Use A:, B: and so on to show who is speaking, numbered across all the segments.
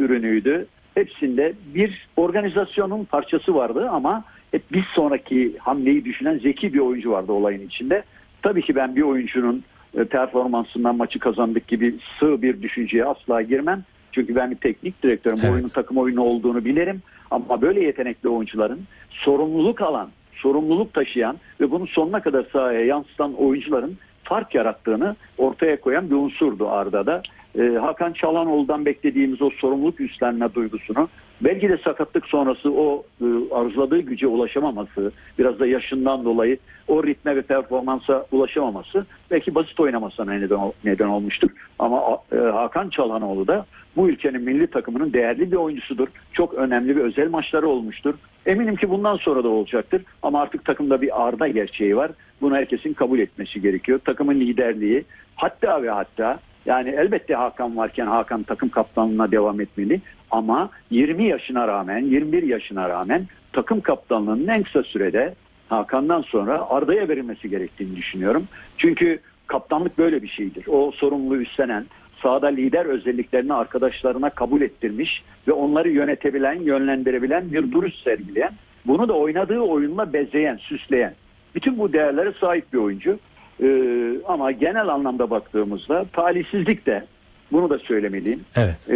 A: ürünüydü. Hepsinde bir organizasyonun parçası vardı ama hep bir sonraki hamleyi düşünen zeki bir oyuncu vardı olayın içinde. Tabii ki ben bir oyuncunun performansından maçı kazandık gibi sığ bir düşünceye asla girmem. Çünkü ben bir teknik direktörüm. Evet. Oyunun takım oyunu olduğunu bilirim. Ama böyle yetenekli oyuncuların sorumluluk alan, sorumluluk taşıyan ve bunu sonuna kadar sahaya yansıtan oyuncuların fark yarattığını ortaya koyan bir unsurdu Arda'da. Hakan Çalhanoğlu'dan beklediğimiz o sorumluluk üstlenme duygusunu, belki de sakatlık sonrası o arzuladığı güce ulaşamaması, biraz da yaşından dolayı o ritme ve performansa ulaşamaması belki basit oynamasına neden olmuştur. Ama Hakan Çalhanoğlu da bu ülkenin milli takımının değerli bir oyuncusudur. Çok önemli ve özel maçları olmuştur. Eminim ki bundan sonra da olacaktır. Ama artık takımda bir Arda gerçeği var. Bunu herkesin kabul etmesi gerekiyor. Takımın liderliği, hatta ve hatta, yani elbette Hakan varken Hakan takım kaptanlığına devam etmeli. Ama 20 yaşına rağmen, 21 yaşına rağmen takım kaptanlığının en kısa sürede Hakan'dan sonra Arda'ya verilmesi gerektiğini düşünüyorum. Çünkü kaptanlık böyle bir şeydir. O sorumluluğu üstlenen, sahada lider özelliklerini arkadaşlarına kabul ettirmiş ve onları yönetebilen, yönlendirebilen bir duruş sergileyen, bunu da oynadığı oyunla bezeyen, süsleyen, bütün bu değerlere sahip bir oyuncu. Ama genel anlamda baktığımızda talihsizlik de, bunu da söylemeliyim.
B: Evet.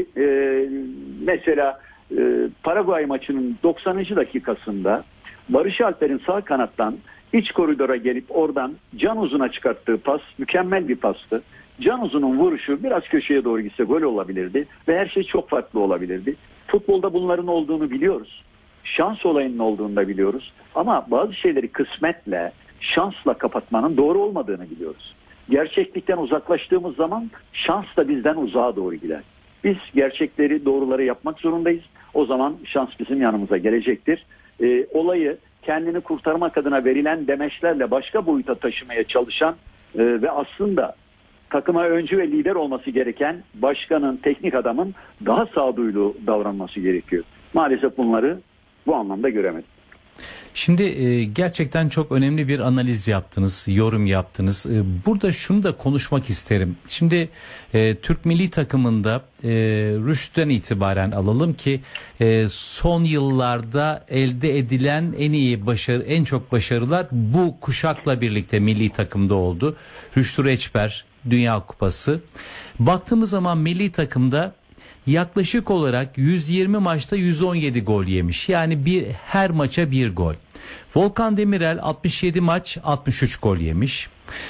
A: Mesela Paraguay maçının 90. dakikasında Barış Alper'in sağ kanattan iç koridora gelip oradan Can Uzun'a çıkarttığı pas mükemmel bir pastı. Can Uzun'un vuruşu biraz köşeye doğru gitse gol olabilirdi ve her şey çok farklı olabilirdi. Futbolda bunların olduğunu biliyoruz. Şans olayının olduğunu da biliyoruz. Ama bazı şeyleri kısmetle, şansla kapatmanın doğru olmadığını biliyoruz. Gerçeklikten uzaklaştığımız zaman şans da bizden uzağa doğru gider. Biz gerçekleri, doğruları yapmak zorundayız. O zaman şans bizim yanımıza gelecektir. Olayı kendini kurtarmak adına verilen demeçlerle başka boyuta taşımaya çalışan ve aslında takıma öncü ve lider olması gereken başkanın, teknik adamın daha sağduyulu davranması gerekiyor. Maalesef bunları bu anlamda göremedim.
B: Şimdi gerçekten çok önemli bir analiz yaptınız, yorum yaptınız. Burada şunu da konuşmak isterim. Şimdi Türk milli takımında Rüştü'den itibaren alalım ki son yıllarda elde edilen en çok başarılar bu kuşakla birlikte milli takımda oldu. Rüştü Reçber, Dünya Kupası. Baktığımız zaman milli takımda yaklaşık olarak 120 maçta 117 gol yemiş. Yani her maça bir gol. Volkan Demirel 67 maç 63 gol yemiş.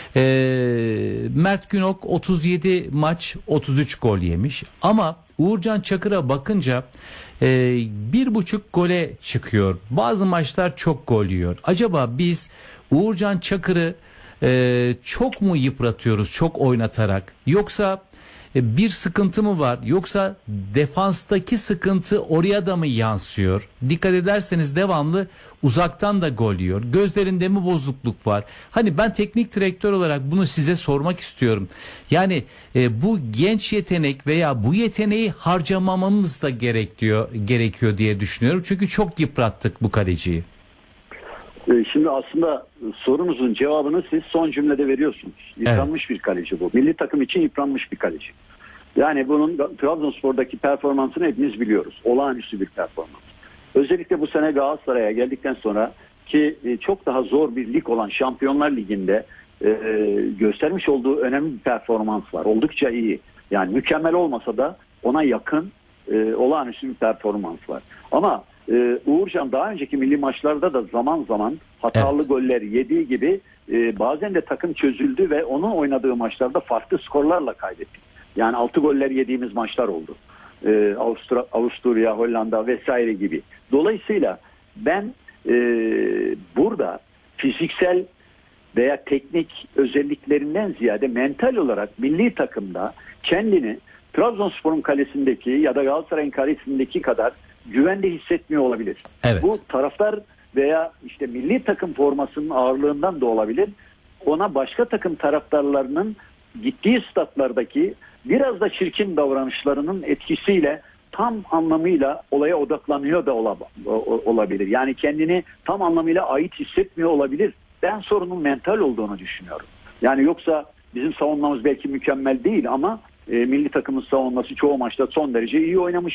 B: Mert Günok 37 maç 33 gol yemiş. Ama Uğurcan Çakır'a bakınca 1,5 gole çıkıyor. Bazı maçlar çok gol yiyor. Acaba biz Uğurcan Çakır'ı çok mu yıpratıyoruz, çok oynatarak, yoksa bir sıkıntı mı var, yoksa defanstaki sıkıntı oraya da mı yansıyor? Dikkat ederseniz devamlı uzaktan da gol yiyor. Gözlerinde mi bozukluk var? Hani ben teknik direktör olarak bunu size sormak istiyorum. Yani bu genç yetenek veya bu yeteneği harcamamamız da gerekiyor diye düşünüyorum. Çünkü çok yıprattık bu kaleciyi.
A: Şimdi aslında sorunuzun cevabını siz son cümlede veriyorsunuz. Yıpranmış bir kaleci bu. Milli takım için yıpranmış bir kaleci. Yani bunun Trabzonspor'daki performansını hepimiz biliyoruz. Olağanüstü bir performans. Özellikle bu sene Galatasaray'a geldikten sonra ki çok daha zor bir lig olan Şampiyonlar Ligi'nde göstermiş olduğu önemli bir performans var. Oldukça iyi. Yani mükemmel olmasa da ona yakın olağanüstü bir performans var. Ama Uğurcan daha önceki milli maçlarda da zaman zaman hatalı goller yediği gibi bazen de takım çözüldü ve onun oynadığı maçlarda farklı skorlarla kaybettik. Yani 6 goller yediğimiz maçlar oldu. Avusturya, Hollanda vesaire gibi. Dolayısıyla ben burada fiziksel veya teknik özelliklerinden ziyade mental olarak milli takımda kendini Trabzonspor'un kalesindeki ya da Galatasaray'ın kalesindeki kadar güvende hissetmiyor olabilir.
B: Evet.
A: Bu taraftar veya işte milli takım formasının ağırlığından da olabilir. Ona başka takım taraftarlarının gittiği statlardaki biraz da çirkin davranışlarının etkisiyle tam anlamıyla olaya odaklanıyor da olabilir. Yani kendini tam anlamıyla ait hissetmiyor olabilir. Ben sorunun mental olduğunu düşünüyorum. Yani yoksa bizim savunmamız belki mükemmel değil ama milli takımın savunması çoğu maçta son derece iyi oynamış.